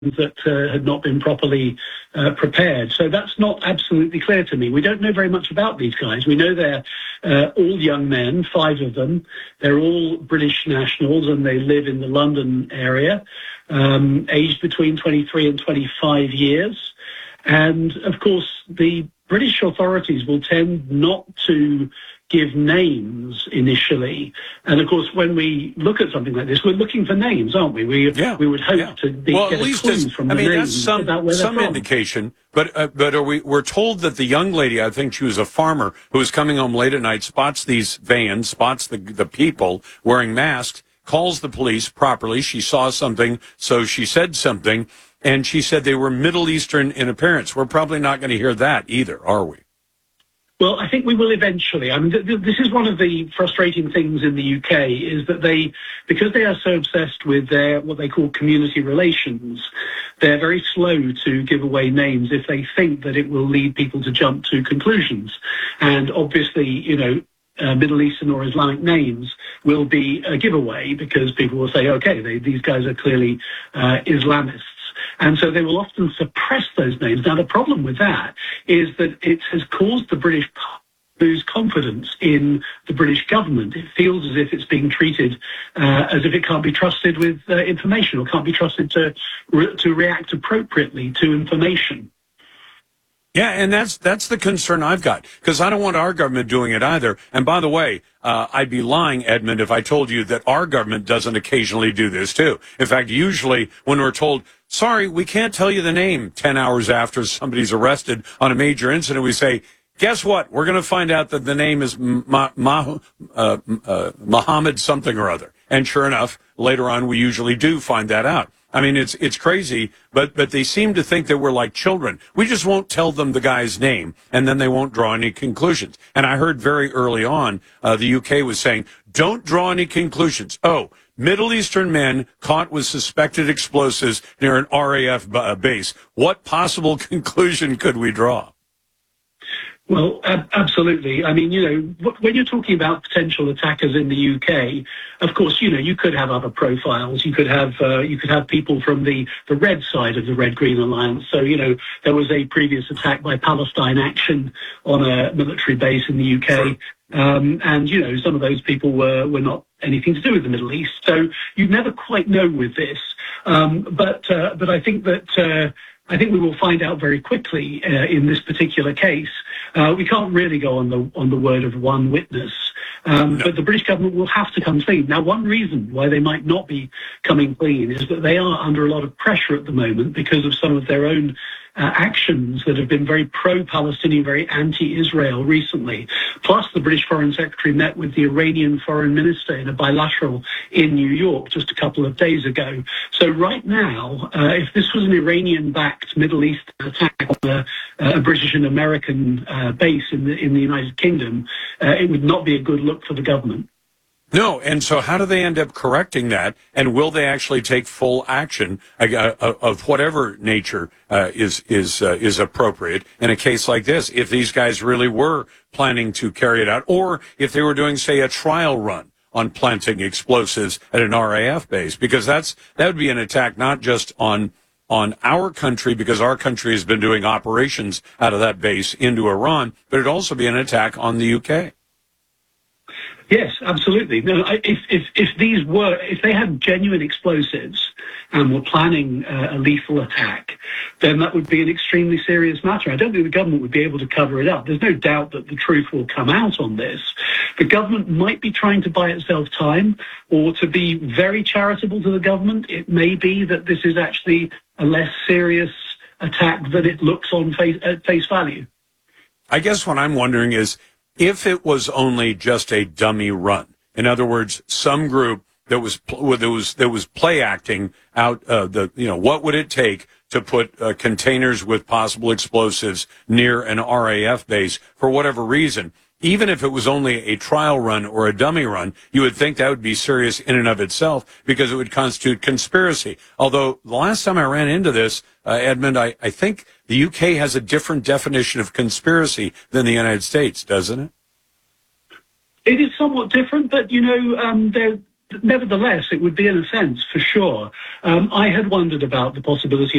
that had not been properly prepared. So that's not absolutely clear to me. We don't know very much about these guys. We know they're all young men, 5 of them. They're all British nationals and they live in the London area, aged between 23 and 25 years. And of course, the British authorities will tend not to give names initially. And of course, when we look at something like this, we're looking for names, aren't we? We would hope to get a clue from the names about where they're from. Some indication, but we're told that the young lady, I think she was a farmer who was coming home late at night, spots these vans, spots the people wearing masks, calls the police properly. She saw something, so she said something, and she said they were Middle Eastern in appearance. We're probably not going to hear that either, are we? Well, I think we will eventually. I mean, this is one of the frustrating things in the UK is that because they are so obsessed with their what they call community relations, they're very slow to give away names if they think that it will lead people to jump to conclusions. And obviously, Middle Eastern or Islamic names will be a giveaway because people will say, okay, these guys are clearly Islamists. And so they will often suppress those names. Now, the problem with that is that it has caused the British to lose confidence in the British government. It feels as if it's being treated as if it can't be trusted with information or can't be trusted to react appropriately to information. Yeah, and that's the concern I've got, because I don't want our government doing it either. And by the way, I'd be lying, Edmund, if I told you that our government doesn't occasionally do this too. In fact, usually when we're told, sorry, we can't tell you the name 10 hours after somebody's arrested on a major incident, we say, guess what? We're going to find out that the name is Muhammad something or other. And sure enough, later on, we usually do find that out. I mean, it's crazy, but they seem to think that we're like children. We just won't tell them the guy's name, and then they won't draw any conclusions. And I heard very early on, the UK was saying, don't draw any conclusions. Oh, Middle Eastern men caught with suspected explosives near an RAF base. What possible conclusion could we draw? Well, absolutely. I mean, when you're talking about potential attackers in the UK, of course, you could have other profiles. You could have people from the red side of the Red-Green Alliance. So, there was a previous attack by Palestine Action on a military base in the UK. And, some of those people were not anything to do with the Middle East. So you never quite know with this. But I think that I think we will find out very quickly in this particular case. We can't really go on the word of one witness, but the British government will have to come clean. Now, one reason why they might not be coming clean is that they are under a lot of pressure at the moment because of some of their own actions that have been very pro-Palestinian, very anti-Israel recently. Plus, the British Foreign Secretary met with the Iranian Foreign Minister in a bilateral in New York just a couple of days ago. So right now, if this was an Iranian-backed Middle East attack on a British and American base in the United Kingdom, it would not be a good look for the government. No, and so how do they end up correcting that? And will they actually take full action of whatever nature is appropriate in a case like this? If these guys really were planning to carry it out, or if they were doing, say, a trial run on planting explosives at an RAF base, because that would be an attack not just on our country, because our country has been doing operations out of that base into Iran, but it'd also be an attack on the UK. Yes, absolutely. No, if they had genuine explosives and were planning a lethal attack, then that would be an extremely serious matter. I don't think the government would be able to cover it up. There's no doubt that the truth will come out on this. The government might be trying to buy itself time, or to be very charitable to the government. It may be that this is actually a less serious attack than it looks at face value. I guess what I'm wondering is, if it was only just a dummy run, in other words, some group that was play acting out what would it take to put containers with possible explosives near an RAF base for whatever reason, even if it was only a trial run or a dummy run, you would think that would be serious in and of itself because it would constitute conspiracy. Although the last time I ran into this, Edmund, I think the UK has a different definition of conspiracy than the United States, doesn't it? It is somewhat different, but, Nevertheless, it would be an offence for sure. I had wondered about the possibility